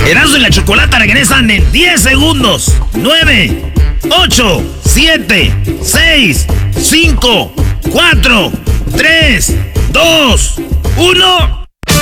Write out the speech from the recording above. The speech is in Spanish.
Erasmo y la Chocolata regresan en 10 segundos. 9, 8, 7, 6, 5, 4, 3, 2, 1...